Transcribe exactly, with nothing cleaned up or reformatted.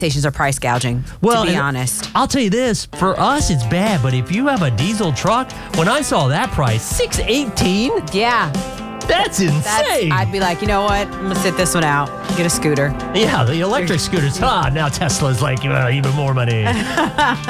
Stations are price gouging, Well, to be and honest. I'll tell you this, for us it's bad, but if you have a diesel truck, when I saw that price, six eighteen, Yeah. that's insane. That's, I'd be like, you know what? I'm going to sit this one out. Get a scooter. yeah, the electric scooters, ah, now Tesla's like, uh, even more money.